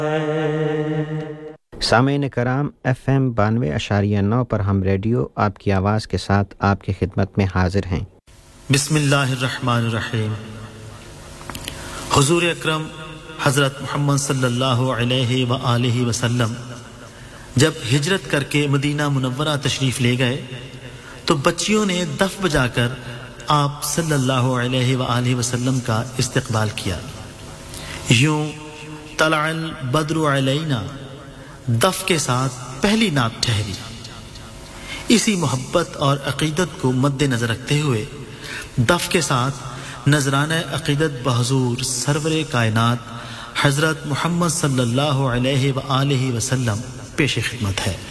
सामीन कराम FM 92.9 पर हम रेडियो आपकी आवाज़ के साथ आपकी खिदमत में हाजिर हैं। बिस्मिल्लाहिर्रहमानिर्रहीम। हुजूर अकरम हज़रत मोहम्मद सल्लल्लाहु अलैहि व आलिहि वसल्लम जब हिजरत करके मदीना मुनव्वरा तशरीफ़ ले गए तो बच्चियों ने दफ बजाकर आप सल्लल्लाहु अलैहि व आलिहि वसल्लम का इस्तकबाल किया। यूं तलअल बद्रु अलैना दफ के साथ पहली नात ठहरी। इसी मोहब्बत और अकीदत को मद्देनजर रखते हुए दफ के साथ नजराना अकीदत बहजूर सरवरे कायनात हजरत मोहम्मद सल्लल्लाहु अलैहि व आलिहि वसल्लम पेश खिदमत है।